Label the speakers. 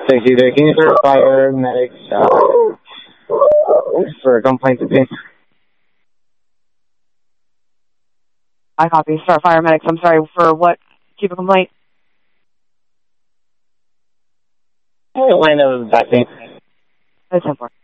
Speaker 1: 63, can you start fire medics for a complaint to be?
Speaker 2: I copy. Start fire medics. I'm sorry, for what? Keep a complaint?
Speaker 1: Line of vaccine.
Speaker 2: That's 10-4.